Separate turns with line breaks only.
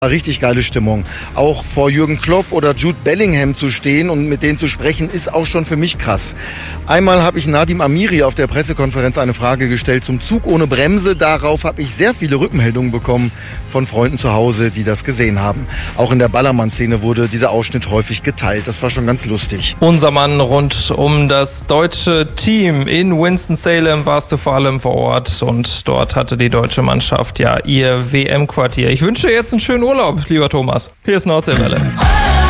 Richtig geile Stimmung. Auch vor Jürgen Klopp oder Jude Bellingham zu stehen und mit denen zu sprechen, ist auch schon für mich krass. Einmal habe ich Nadim Amiri auf der Pressekonferenz eine Frage gestellt zum Zug ohne Bremse. Darauf habe ich sehr viele Rückmeldungen bekommen von Freunden zu Hause, die das gesehen haben. Auch in der Ballermann-Szene wurde dieser Ausschnitt häufig geteilt. Das war schon ganz lustig.
Unser Mann rund um das deutsche Team in Winston-Salem warst du vor allem vor Ort und dort hatte die deutsche Mannschaft ja ihr WM-Quartier. Ich wünsche jetzt einen schönen Urlaub, lieber Thomas. Hier ist Nordseewelle.